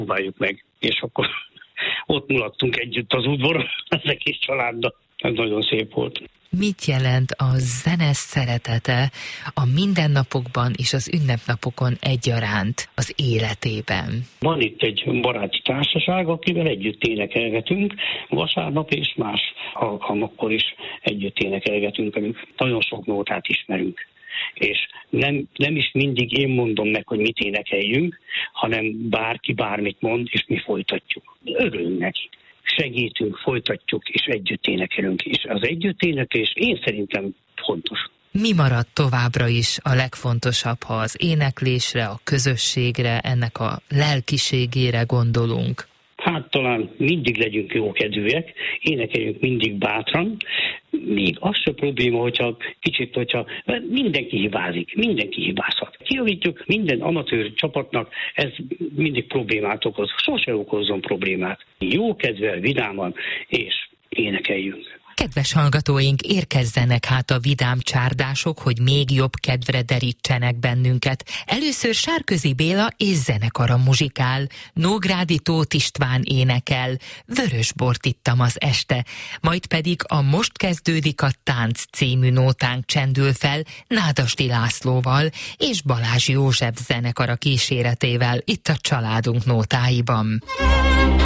próbáljuk meg. És akkor ott mulattunk együtt az udvaron, az egész családdal. Ez nagyon szép volt. Mit jelent a zene szeretete a mindennapokban és az ünnepnapokon egyaránt az életében? Van itt egy baráti társaság, akivel együtt énekelgetünk, vasárnap és más alkalmakkor is együtt énekelgetünk velük. Nagyon sok nótát ismerünk. És nem is mindig én mondom meg, hogy mit énekeljünk, hanem bárki bármit mond, és mi folytatjuk. Örülünk neki. Segítünk, folytatjuk, és együtt énekelünk. És az együtt éneklés én szerintem fontos. Mi marad továbbra is a legfontosabb, ha az éneklésre, a közösségre, ennek a lelkiségére gondolunk? Hát talán mindig legyünk jókedvűek, énekeljünk mindig bátran, még az se probléma, hogyha mindenki hibázik, mindenki hibázhat. Kijavítjuk minden amatőr csapatnak, ez mindig problémát okoz, sose okozzon problémát. Jókedvel, vidáman, és énekeljünk. Kedves hallgatóink, érkezzenek hát a vidám csárdások, hogy még jobb kedvre derítsenek bennünket. Először Sárközi Béla és zenekara muzsikál, Nógrádi Tóth István énekel, Vörösbort ittam az este, majd pedig a Most kezdődik a tánc című nótánk csendül fel Nádasdy Lászlóval és Balázs József zenekara kíséretével itt a családunk nótáiban.